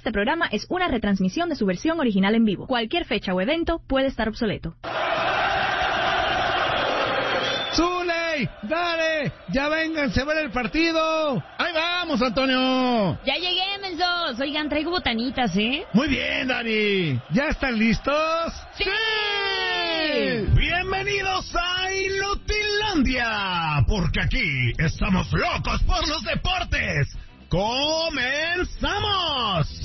Este programa es una retransmisión de su versión original en vivo. Cualquier fecha o evento puede estar obsoleto. ¡Zuley! ¡Dale! ¡Ya vénganse a ver el partido! ¡Ahí vamos, Antonio! Ya llegué, mensos. Oigan, traigo botanitas, ¿eh? Muy bien, Dani. ¿Ya están listos? ¡Sí! Bienvenidos a Inutilandia, porque aquí estamos locos por los deportes. ¡Comenzamos!